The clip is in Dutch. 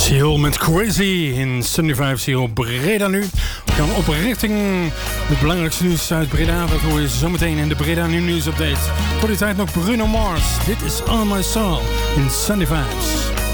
Seal met Crazy in Sunday Vibes hier op Breda nu. We gaan op richting het belangrijkste nieuws uit Breda. Dat hoor je zometeen in de Breda Nieuws Update. Voor die tijd nog Bruno Mars. Dit is All My Soul in Sunday Vibes.